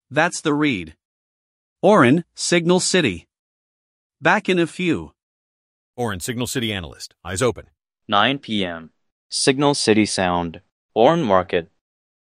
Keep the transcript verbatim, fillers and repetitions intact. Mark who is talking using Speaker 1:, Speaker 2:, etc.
Speaker 1: That's the read. Oren, Signal City. Back in a few.
Speaker 2: Oren, Signal City analyst. Eyes open.
Speaker 3: nine p m Signal City Sound. Oren Market.